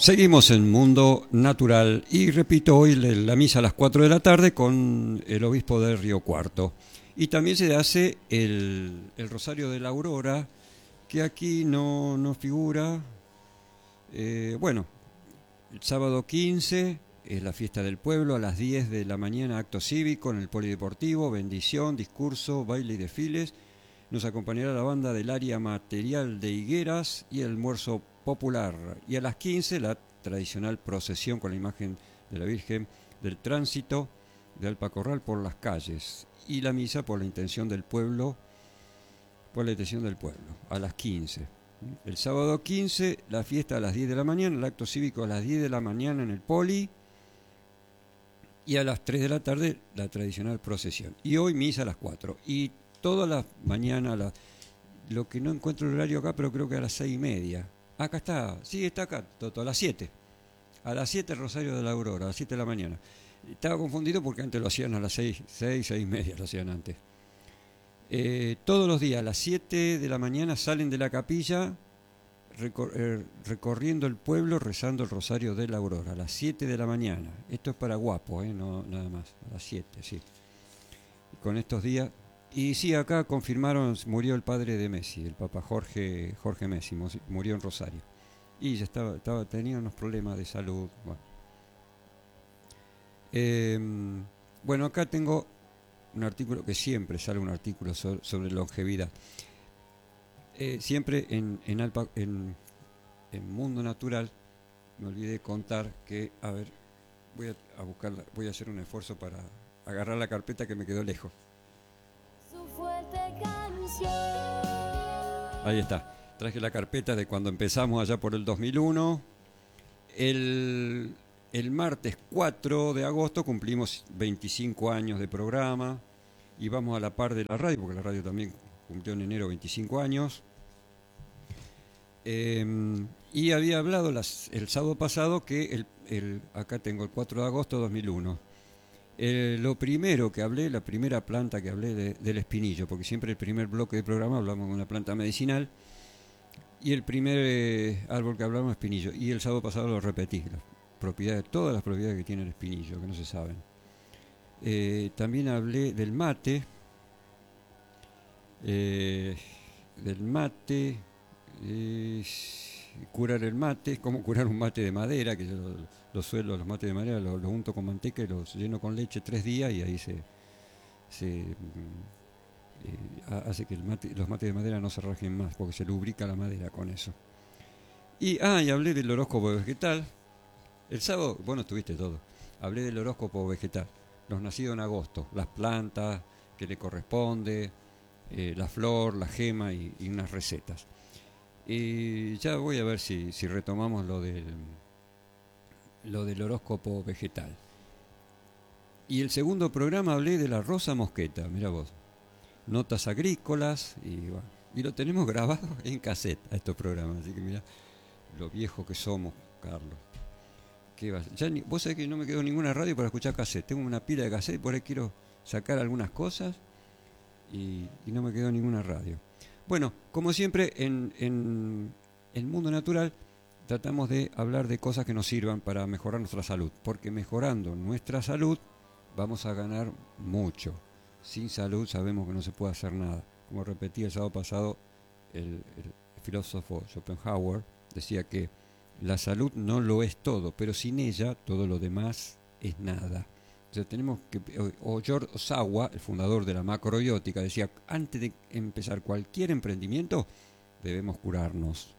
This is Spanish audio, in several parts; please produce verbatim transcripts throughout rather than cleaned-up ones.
Seguimos en Mundo Natural y repito, hoy la misa a las cuatro de la tarde con el obispo de Río Cuarto. Y también se hace el, el Rosario de la Aurora, que aquí no, no figura. Eh, bueno, el sábado quince es la fiesta del pueblo, a las diez de la mañana acto cívico en el polideportivo, bendición, discurso, baile y desfiles. Nos acompañará la banda del área material de Higueras y el almuerzo popular. Y a las quince la tradicional procesión con la imagen de la Virgen del Tránsito de Alpacorral por las calles. Y la misa por la intención del pueblo, por la intención del pueblo, a las quince. El sábado quince, la fiesta a las diez de la mañana, el acto cívico a las diez de la mañana en el Poli. Y a las tres de la tarde, la tradicional procesión. Y hoy misa a las cuatro. Y todas las mañanas, la, lo que no encuentro el horario acá, pero creo que a las seis y media. Acá está, sí, está acá, Toto, a las siete. A las siete el Rosario de la Aurora, a las siete de la mañana. Estaba confundido porque antes lo hacían a las seis, seis, seis y media lo hacían antes. Eh, todos los días a las siete de la mañana salen de la capilla recor eh, recorriendo el pueblo rezando el Rosario de la Aurora, a las siete de la mañana. Esto es para guapo, eh, no nada más, a las siete, sí. Y con estos días... Y sí, acá confirmaron, murió el padre de Messi, el Papa Jorge, Jorge Messi, murió en Rosario. Y ya estaba, estaba, tenía unos problemas de salud. Bueno, eh, bueno acá tengo un artículo, que siempre sale un artículo sobre, sobre longevidad. Eh, siempre en, en, Alpa, en, en Mundo Natural, me olvidé contar que, a ver, voy a, a buscarla, voy a hacer un esfuerzo para agarrar la carpeta que me quedó lejos. Ahí está. Traje la carpeta de cuando empezamos allá por el dos mil uno. El, el martes cuatro de agosto cumplimos veinticinco años de programa y vamos a la par de la radio, porque la radio también cumplió en enero veinticinco años. Eh, y había hablado las, el sábado pasado que el, el, acá tengo el cuatro de agosto de dos mil uno. Eh, lo primero que hablé, la primera planta que hablé de, del espinillo, porque siempre el primer bloque de programa hablamos de una planta medicinal y el primer eh, árbol que hablamos es espinillo. Y el sábado pasado lo repetí, las propiedades, todas las propiedades que tiene el espinillo, que no se saben. Eh, también hablé del mate, eh, del mate, eh, curar el mate, cómo curar un mate de madera, que yo lo, lo suelo, los mates de madera, los lo unto con manteca y los lleno con leche tres días y ahí se, se eh, hace que el mate, los mates de madera no se rajen más, porque se lubrica la madera con eso. Y, ah, y hablé del horóscopo vegetal. El sábado, bueno, estuviste todo. Hablé del horóscopo vegetal, los nacidos en agosto, las plantas que le corresponde, eh, la flor, la gema y, y unas recetas. Y ya voy a ver si, si retomamos lo del, lo del horóscopo vegetal. Y el segundo programa hablé de la rosa mosqueta, mira vos, notas agrícolas, y, bueno, y lo tenemos grabado en cassette a estos programas, así que mira lo viejo que somos, Carlos. ¿Qué va? Ya ni, vos sabés que no me quedó ninguna radio para escuchar cassette, tengo una pila de cassette, por ahí quiero sacar algunas cosas y, y no me quedó ninguna radio. Bueno, como siempre, en, en el Mundo Natural tratamos de hablar de cosas que nos sirvan para mejorar nuestra salud, porque mejorando nuestra salud vamos a ganar mucho. Sin salud sabemos que no se puede hacer nada. Como repetí el sábado pasado, el, el filósofo Schopenhauer decía que la salud no lo es todo, pero sin ella todo lo demás es nada. O sea, tenemos que, o George Osawa, el fundador de la macrobiótica, decía, antes de empezar cualquier emprendimiento, debemos curarnos.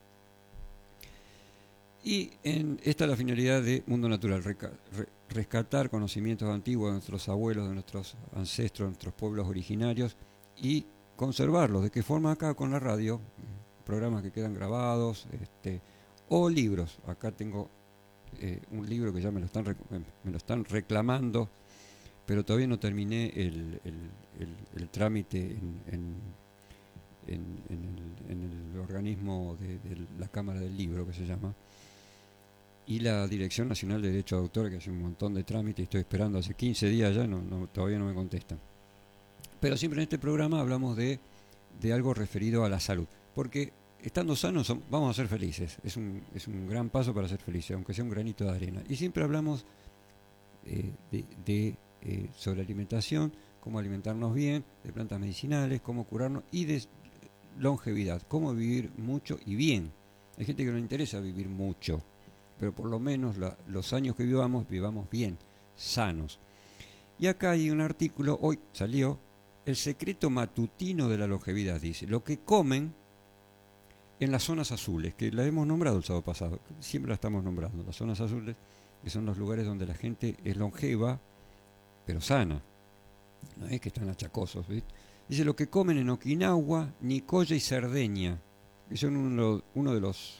Y en, esta es la finalidad de Mundo Natural, reca, re, rescatar conocimientos antiguos de nuestros abuelos, de nuestros ancestros, de nuestros pueblos originarios, y conservarlos. ¿De qué forma? Acá con la radio, programas que quedan grabados, este, o libros. Acá tengo eh, un libro que ya me lo están, me lo están reclamando, pero todavía no terminé el, el, el, el trámite en, en, en, en, el, en el organismo de, de la Cámara del Libro, que se llama, y la Dirección Nacional de Derecho de Autor, que hace un montón de trámites, estoy esperando hace quince días ya, no, no, todavía no me contestan. Pero siempre en este programa hablamos de, de algo referido a la salud, porque estando sanos son- vamos a ser felices. Es un, es un gran paso para ser felices, aunque sea un granito de arena. Y siempre hablamos eh, de, de, eh, sobre alimentación, cómo alimentarnos bien, de plantas medicinales, cómo curarnos y de longevidad, cómo vivir mucho y bien. Hay gente que no le interesa vivir mucho, pero por lo menos la, los años que vivamos, vivamos bien, sanos. Y acá hay un artículo, hoy salió, el secreto matutino de la longevidad, dice, lo que comen en las zonas azules, que la hemos nombrado el sábado pasado, siempre la estamos nombrando, las zonas azules, que son los lugares donde la gente es longeva, pero sana, no es que están achacosos, ¿viste? Dice, lo que comen en Okinawa, Nicoya y Cerdeña, que son uno, uno de los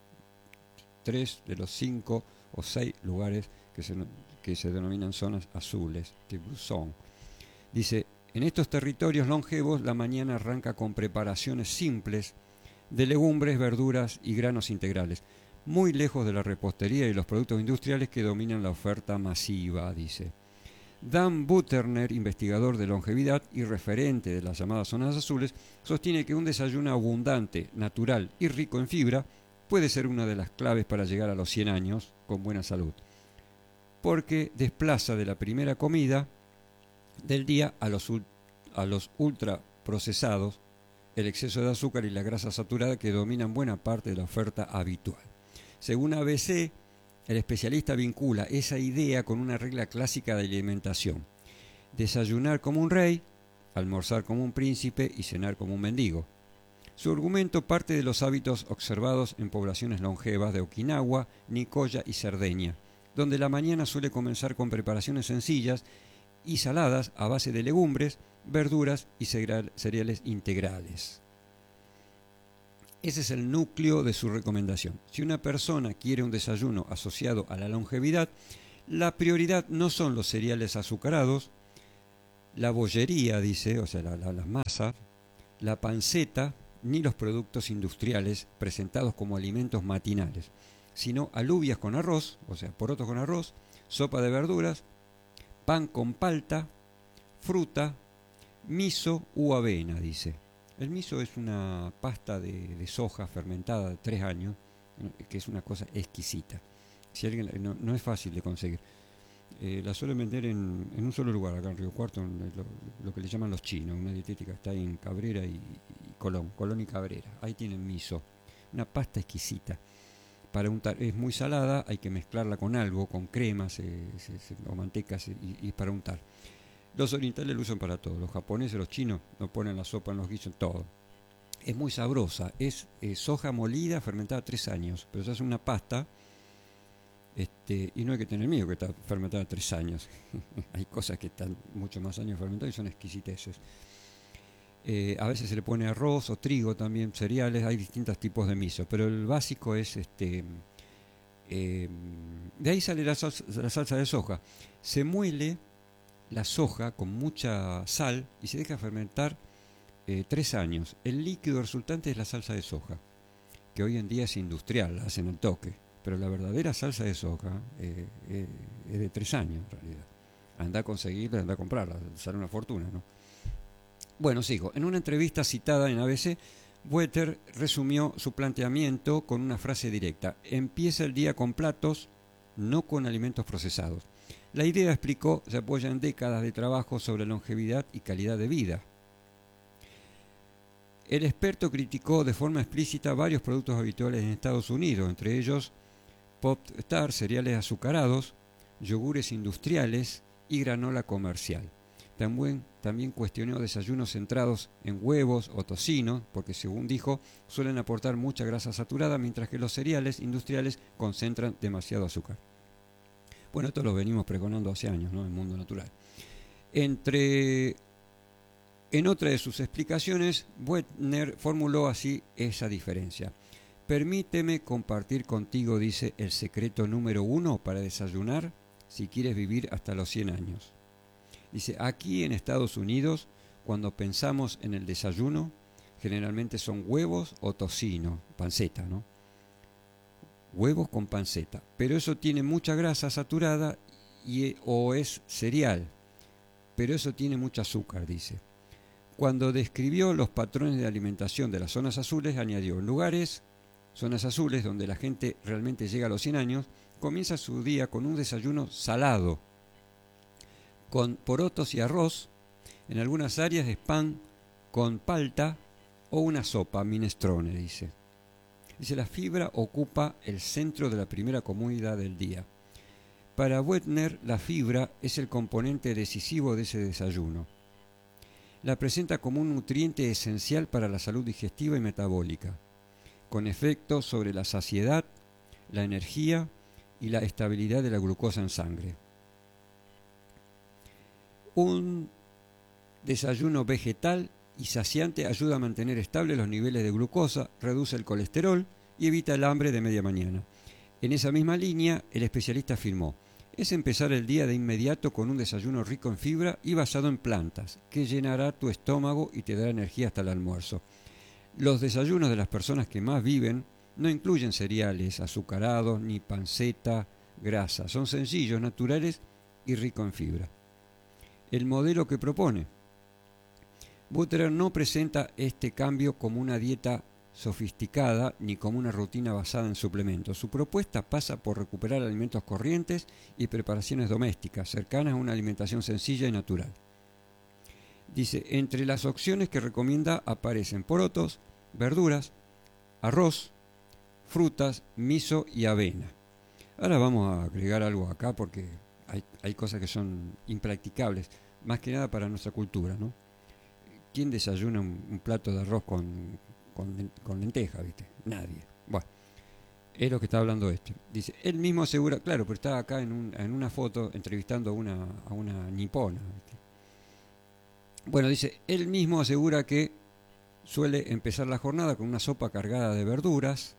tres, de los cinco o seis lugares que se, que se denominan zonas azules, que son. Dice, en estos territorios longevos la mañana arranca con preparaciones simples de legumbres, verduras y granos integrales, muy lejos de la repostería y los productos industriales que dominan la oferta masiva, dice. Dan Butterner, investigador de longevidad y referente de las llamadas zonas azules, sostiene que un desayuno abundante, natural y rico en fibra puede ser una de las claves para llegar a los cien años con buena salud, porque desplaza de la primera comida del día a los, a los ultraprocesados el exceso de azúcar y la grasa saturada que dominan buena parte de la oferta habitual. Según A B C, el especialista vincula esa idea con una regla clásica de alimentación: desayunar como un rey, almorzar como un príncipe y cenar como un mendigo. Su argumento parte de los hábitos observados en poblaciones longevas de Okinawa, Nicoya y Cerdeña, donde la mañana suele comenzar con preparaciones sencillas y saladas a base de legumbres, verduras y cereales integrales. Ese es el núcleo de su recomendación. Si una persona quiere un desayuno asociado a la longevidad, la prioridad no son los cereales azucarados, la bollería, dice, o sea, la, la, las masas, la panceta, ni los productos industriales presentados como alimentos matinales, sino alubias con arroz, o sea, porotos con arroz, sopa de verduras, pan con palta, fruta, miso u avena, dice. El miso es una pasta de, de soja fermentada de tres años, que es una cosa exquisita. Si alguien, no, no es fácil de conseguir. Eh, la suelen vender en, en un solo lugar, acá en Río Cuarto, en lo, lo que le llaman los chinos, una dietética, está ahí en Cabrera y, y Colón, Colón y Cabrera. Ahí tienen miso, una pasta exquisita. Para untar, es muy salada, hay que mezclarla con algo, con cremas se, se, se, o mantecas y, y para untar. Los orientales lo usan para todo, los japoneses, los chinos, lo ponen en la sopa, en los guisos, en todo. Es muy sabrosa, es eh, soja molida, fermentada tres años, pero se hace una pasta, este, y no hay que tener miedo que está fermentada tres años. Hay cosas que están mucho más años fermentadas y son exquisiteces. Eh, a veces se le pone arroz o trigo también, cereales, hay distintos tipos de miso, pero el básico es este. Eh, de ahí sale la salsa, la salsa de soja. Se muele la soja con mucha sal y se deja fermentar eh, tres años. El líquido resultante es la salsa de soja, que hoy en día es industrial, la hacen al toque, pero la verdadera salsa de soja eh, eh, es de tres años en realidad. Anda a conseguirla, anda a comprarla, sale una fortuna, ¿no? Bueno, sigo. En una entrevista citada en A B C, Bueter resumió su planteamiento con una frase directa: empieza el día con platos, no con alimentos procesados. La idea, explicó, se apoya en décadas de trabajo sobre longevidad y calidad de vida. El experto criticó de forma explícita varios productos habituales en Estados Unidos, entre ellos Pop Star, cereales azucarados, yogures industriales y granola comercial. También, también cuestionó desayunos centrados en huevos o tocino, porque según dijo, suelen aportar mucha grasa saturada, mientras que los cereales industriales concentran demasiado azúcar. Bueno, esto lo venimos pregonando hace años, ¿no? En Mundo Natural. Entre, en otra de sus explicaciones, Buettner formuló así esa diferencia. Permíteme compartir contigo, dice, el secreto número uno para desayunar si quieres vivir hasta los cien años. Dice, aquí en Estados Unidos, cuando pensamos en el desayuno, generalmente son huevos o tocino, panceta, ¿no? Huevos con panceta, pero eso tiene mucha grasa saturada y, o es cereal, pero eso tiene mucho azúcar, dice. Cuando describió los patrones de alimentación de las zonas azules, añadió: en lugares, zonas azules, donde la gente realmente llega a los cien años, comienza su día con un desayuno salado, con porotos y arroz. En algunas áreas es pan con palta o una sopa, minestrone, dice. Dice, la fibra ocupa el centro de la primera comida del día. Para Buettner, la fibra es el componente decisivo de ese desayuno. La presenta como un nutriente esencial para la salud digestiva y metabólica, con efectos sobre la saciedad, la energía y la estabilidad de la glucosa en sangre. Un desayuno vegetal y saciante ayuda a mantener estables los niveles de glucosa, reduce el colesterol y evita el hambre de media mañana. En esa misma línea, el especialista afirmó: es empezar el día de inmediato con un desayuno rico en fibra y basado en plantas, que llenará tu estómago y te dará energía hasta el almuerzo. Los desayunos de las personas que más viven no incluyen cereales azucarados ni panceta, grasa. Son sencillos, naturales y ricos en fibra. El modelo que propone. Buettner no presenta este cambio como una dieta sofisticada ni como una rutina basada en suplementos. Su propuesta pasa por recuperar alimentos corrientes y preparaciones domésticas, cercanas a una alimentación sencilla y natural. Dice, entre las opciones que recomienda aparecen porotos, verduras, arroz, frutas, miso y avena. Ahora vamos a agregar algo acá porque hay, hay cosas que son impracticables, más que nada para nuestra cultura, ¿no? ¿Quién desayuna un, un plato de arroz con, con, con lenteja, viste? Nadie. Bueno, es lo que está hablando este. Dice, él mismo asegura, claro, pero está acá en, un, en una foto entrevistando a una, a una nipona, ¿viste? Bueno, dice, él mismo asegura que suele empezar la jornada con una sopa cargada de verduras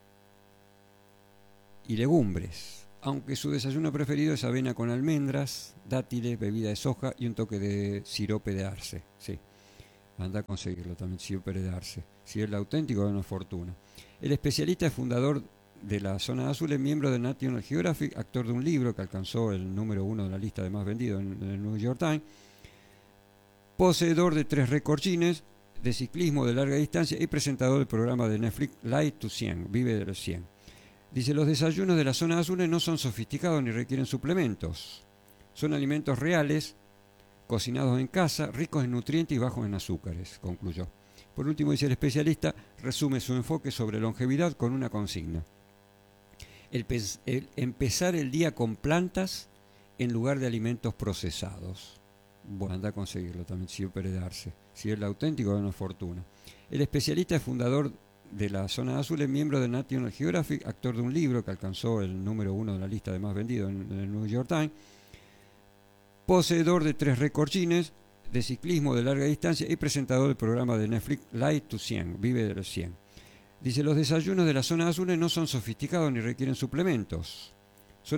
y legumbres, aunque su desayuno preferido es avena con almendras, dátiles, bebida de soja y un toque de sirope de arce. Sí. Anda a conseguirlo también, sirope de arce. Si es el auténtico, es una fortuna. El especialista es fundador de la Zona Azul, es miembro de National Geographic, actor de un libro que alcanzó el número uno de la lista de más vendidos en, en el New York Times, poseedor de tres récords Guinness de ciclismo de larga distancia y presentador del programa de Netflix Live to cien, Vive de los cien. Dice, los desayunos de la Zona Azul no son sofisticados ni requieren suplementos. Son alimentos reales, cocinados en casa, ricos en nutrientes y bajos en azúcares, concluyó. Por último, dice el especialista, resume su enfoque sobre longevidad con una consigna. El, el empezar el día con plantas en lugar de alimentos procesados. Bueno, anda a conseguirlo también, sirope de arce. Si es el auténtico, es una fortuna. El especialista es fundador de la Zona Azul, es miembro de National Geographic, actor de un libro que alcanzó el número uno de la lista de más vendidos en, en el New York Times, poseedor de tres récords Guinness de ciclismo de larga distancia y presentador del programa de Netflix Live to cien, Vive de los cien. Dice, los desayunos de la Zona Azul no son sofisticados ni requieren suplementos.